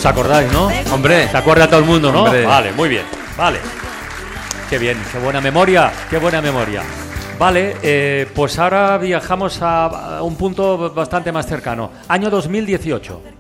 acordáis, ¿no? Hombre. Se acuerda todo el mundo, ¿no? Hombre. Vale, muy bien. Vale. Qué bien, qué buena memoria, qué buena memoria. Vale, pues ahora viajamos a un punto bastante más cercano. Año 2018.